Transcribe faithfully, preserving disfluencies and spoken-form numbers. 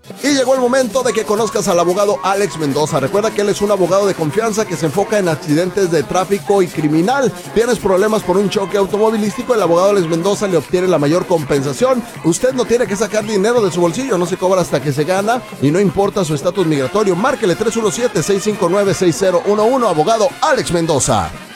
Y llegó el momento de que conozcas al abogado Alex Mendoza. Recuerda que él es un abogado de confianza que se enfoca en accidentes de tráfico y criminal. ¿Tienes problemas por un choque automovilístico? El abogado Alex Mendoza le obtiene la mayor compensación. Usted no tiene que sacar dinero de su bolsillo, no se cobra hasta que se gana y no importa su estatus migratorio. Márquele tres uno siete, seis cinco nueve, seis cero uno uno, abogado Alex Mendoza.